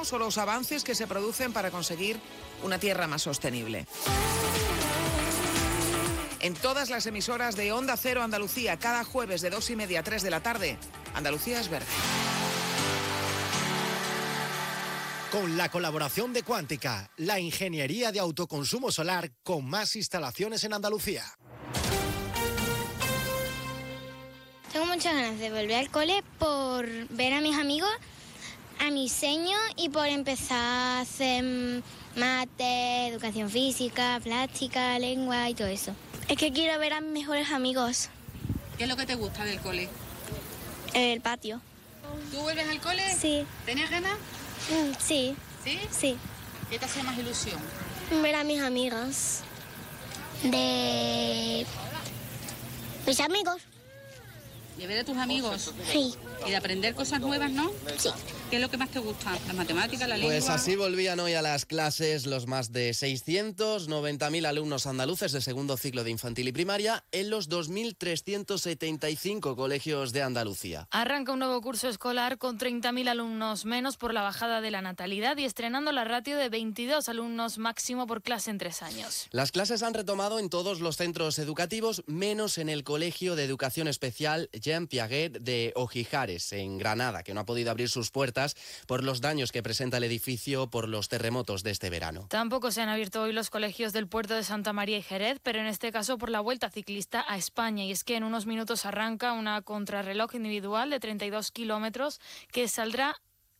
insumos o los avances que se producen para conseguir una tierra más sostenible. En todas las emisoras de Onda Cero Andalucía, cada jueves de 2:30 a 3 de la tarde, Andalucía es verde. Con la colaboración de Cuántica, la ingeniería de autoconsumo solar con más instalaciones en Andalucía. Tengo muchas ganas de volver al cole por ver a mis amigos, a mis seños y por empezar a hacer mate, educación física, plástica, lengua y todo eso. Es que quiero ver a mis mejores amigos. ¿Qué es lo que te gusta del cole? El patio. ¿Tú vuelves al cole? Sí. ¿Tenías ganas? Sí. ¿Sí? Sí. ¿Qué te hacía más ilusión? Ver a mis amigos. De mis amigos. ¿De ver a tus amigos? Sí. ¿Y de aprender cosas nuevas, no? Sí. ¿Qué es lo que más te gusta? ¿Las matemáticas, la lengua? Pues así volvían hoy a las clases los más de 690.000 alumnos andaluces de segundo ciclo de infantil y primaria en los 2.375 colegios de Andalucía. Arranca un nuevo curso escolar con 30.000 alumnos menos por la bajada de la natalidad y estrenando la ratio de 22 alumnos máximo por clase en 3 años. Las clases han retomado en todos los centros educativos, menos en el Colegio de Educación Especial Jean Piaget de Ojijares, en Granada, que no ha podido abrir sus puertas por los daños que presenta el edificio por los terremotos de este verano. Tampoco se han abierto hoy los colegios del puerto de Santa María y Jerez, pero en este caso por la Vuelta Ciclista a España. Y es que en unos minutos arranca una contrarreloj individual de 32 kilómetros que saldrá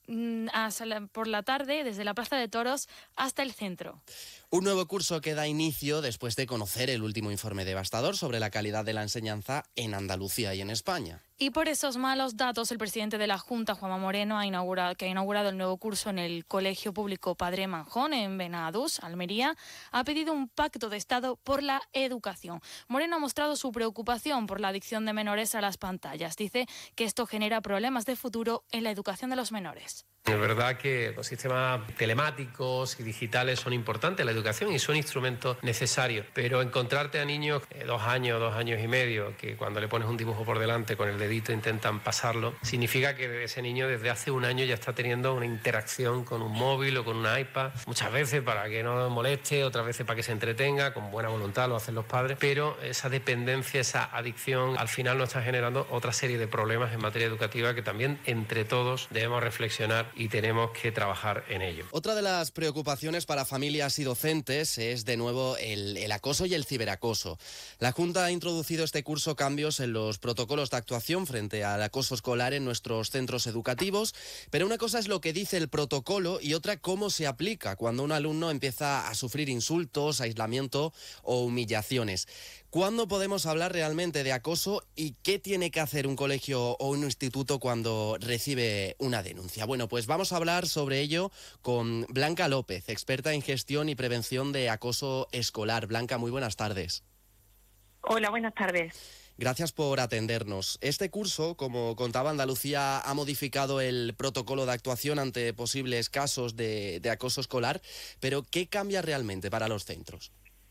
por la tarde desde la Plaza de Toros hasta el centro. Un nuevo curso que da inicio después de conocer el último informe devastador sobre la calidad de la enseñanza en Andalucía y en España. Y por esos malos datos, el presidente de la Junta, Juanma Moreno, ha inaugurado el nuevo curso en el Colegio Público Padre Manjón, en Benadús, Almería, ha pedido un pacto de Estado por la educación. Moreno ha mostrado su preocupación por la adicción de menores a las pantallas. Dice que esto genera problemas de futuro en la educación de los menores. Es verdad que los sistemas telemáticos y digitales son importantes en la educación y son instrumentos necesarios, pero encontrarte a niños de 2 años, 2 años y medio, que cuando le pones un dibujo por delante con el dedito intentan pasarlo, significa que ese niño desde hace 1 año ya está teniendo una interacción con un móvil o con un iPad, muchas veces para que no moleste, otras veces para que se entretenga, con buena voluntad lo hacen los padres, pero esa dependencia, esa adicción, al final nos está generando otra serie de problemas en materia educativa que también entre todos debemos reflexionar y tenemos que trabajar en ello. Otra de las preocupaciones para familias y docentes es de nuevo el acoso y el ciberacoso. La Junta ha introducido este curso cambios en los protocolos de actuación frente al acoso escolar en nuestros centros educativos, pero una cosa es lo que dice el protocolo y otra cómo se aplica cuando un alumno empieza a sufrir insultos, aislamiento o humillaciones. ¿Cuándo podemos hablar realmente de acoso y qué tiene que hacer un colegio o un instituto cuando recibe una denuncia? Bueno, pues vamos a hablar sobre ello con Blanca López, experta en gestión y prevención de acoso escolar. Blanca, muy buenas tardes. Hola, buenas tardes. Gracias por atendernos. Este curso, como contaba Andalucía, ha modificado el protocolo de actuación ante posibles casos de acoso escolar, pero ¿qué cambia realmente para los centros?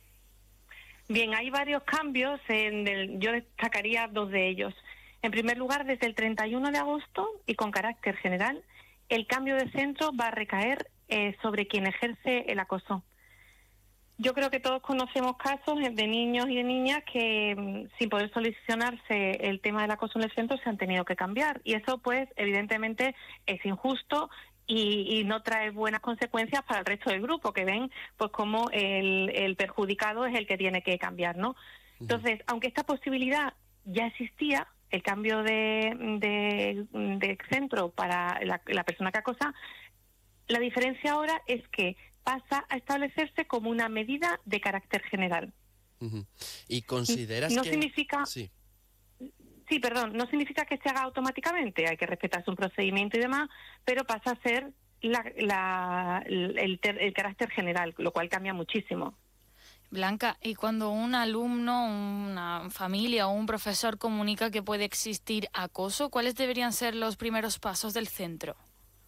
Bien, hay varios cambios, yo destacaría 2 de ellos. En primer lugar, desde el 31 de agosto y con carácter general, el cambio de centro va a recaer sobre quien ejerce el acoso. Yo creo que todos conocemos casos de niños y de niñas que sin poder solucionarse el tema del acoso en el centro se han tenido que cambiar. Y eso, pues, evidentemente es injusto y no trae buenas consecuencias para el resto del grupo, que ven pues como el perjudicado es el que tiene que cambiar, ¿no? Entonces, aunque esta posibilidad ya existía, el cambio de centro para la persona que acosa, la diferencia ahora es que pasa a establecerse como una medida de carácter general. ¿Y consideras no que...? Significa... Sí. Sí, perdón, no significa que se haga automáticamente, hay que respetarse un procedimiento y demás, pero pasa a ser el carácter general, lo cual cambia muchísimo. Blanca, y cuando un alumno, una familia o un profesor comunica que puede existir acoso, ¿cuáles deberían ser los primeros pasos del centro?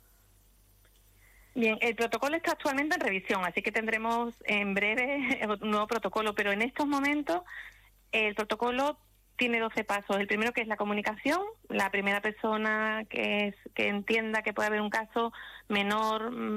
Bien, el protocolo está actualmente en revisión, así que tendremos en breve un nuevo protocolo, pero en estos momentos el protocolo tiene 12 pasos. El primero, que es la comunicación, la primera persona que entienda que puede haber un caso menor